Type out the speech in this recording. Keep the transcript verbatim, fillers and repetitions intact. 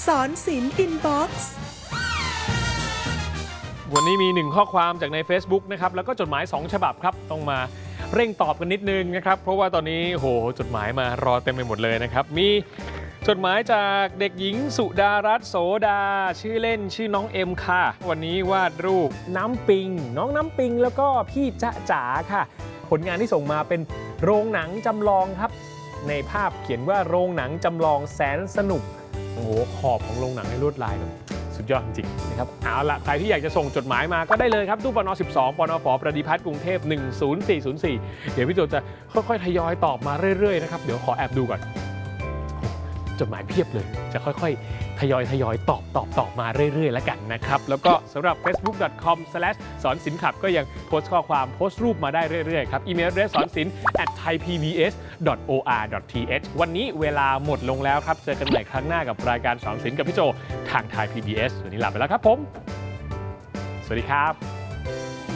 สอนศิลป์อินบ็อกซ์วันนี้มีหนึ่งข้อความจากใน Facebook นะครับแล้วก็จดหมายสองฉบับครับต้องมาเร่งตอบกันนิดนึงนะครับเพราะว่าตอนนี้โหจดหมายมารอเต็มไปหมดเลยนะครับมีจดหมายจากเด็กหญิงสุดารัตน์โสดาชื่อเล่นชื่อน้องเอ็มค่ะวันนี้วาดรูปน้ำปิงน้องน้ำปิงแล้วก็พี่จ๊ะจ๋าค่ะผลงานที่ส่งมาเป็นโรงหนังจำลองครับในภาพเขียนว่าโรงหนังจำลองแสนสนุกโอ้โหขอบของโรงหนังในลวดลายแบบสุดยอดจริงๆนะครับเอาล่ะใครที่อยากจะส่งจดหมายมาก็ได้เลยครับตู้ปนสิบสองปนฝประดิพัฒน์กรุงเทพหนึ่งศูนย์สี่ศูนย์สี่เดี๋ยวพี่โจจะค่อยๆทยอยตอบมาเรื่อยๆนะครับเดี๋ยวขอแอบดูก่อนจดหมายเพียบเลยจะค่อยๆทยอยทยอยตอบตอบตอบมาเรื่อยๆแล้วกันนะครับแล้วก็สำหรับ เฟซบุ๊ก ดอท คอม สแลช สอนศิลป์ขับก็ยังโพสต์ข้อความโพสต์รูปมาได้เรื่อยๆครับอีเมลเดรสสอนศิลป์ แอท ไทยพีบีเอส ดอท โออาร์ ดอท ทีเอช วันนี้เวลาหมดลงแล้วครับเจอกันใหม่ครั้งหน้ากับรายการสอนศิลป์กับพี่โจทางไทย พี บี เอส วันนี้ลาไปแล้วครับผมสวัสดีครับ